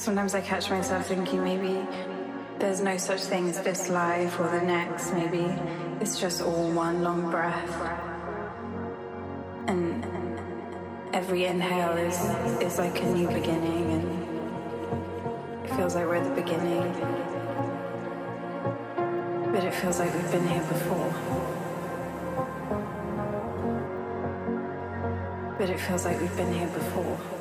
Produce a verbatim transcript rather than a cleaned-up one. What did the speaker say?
Sometimes I catch myself thinking maybe there's no such thing as this life or the next. Maybe it's just all one long breath. And every inhale is, is like a new beginning, and it feels like we're at the beginning. But it feels like we've been here before. But it feels like we've been here before.